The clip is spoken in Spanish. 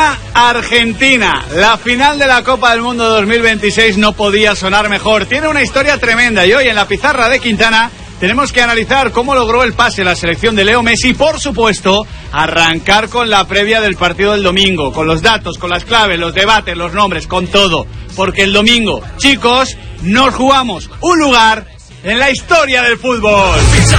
España-Argentina. La final de la Copa del Mundo 2026 no podía sonar mejor. Tiene una historia tremenda y hoy en la pizarra de Quintana tenemos que analizar cómo logró el pase la selección de Leo Messi y, por supuesto, arrancar con la previa del partido del domingo, con los datos, con las claves, los debates, los nombres, con todo. Porque el domingo, chicos, nos jugamos un lugar en la historia del fútbol.